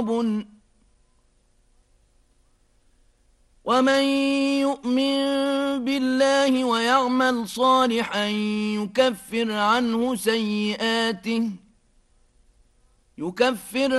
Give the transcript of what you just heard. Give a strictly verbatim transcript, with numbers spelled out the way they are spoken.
ومن يؤمن بالله ويعمل صالحا يكفر عنه سيئاته يكفر